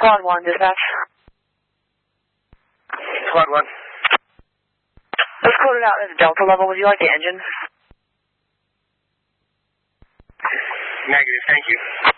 Squad 1, dispatch. Squad 1. Let's quote it out at the Delta level. Would you like the engine? Negative, thank you.